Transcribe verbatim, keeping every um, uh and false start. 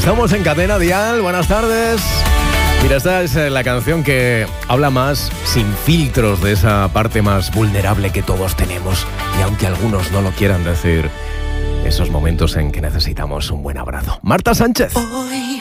Estamos en Cadena Dial, buenas tardes. Mira, esta es la canción que habla más sin filtros de esa parte más vulnerable que todos tenemos. Y aunque algunos no lo quieran decir, esos momentos en que necesitamos un buen abrazo. Marta Sánchez. Hoy